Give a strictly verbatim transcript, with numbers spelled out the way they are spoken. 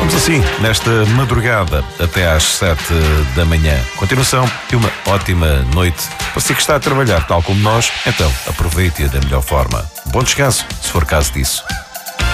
Ficamos assim, nesta madrugada, até às sete da manhã. Continuação de uma ótima noite. Para si que está a trabalhar tal como nós, então aproveite-a da melhor forma. Bom descanso, se for caso disso.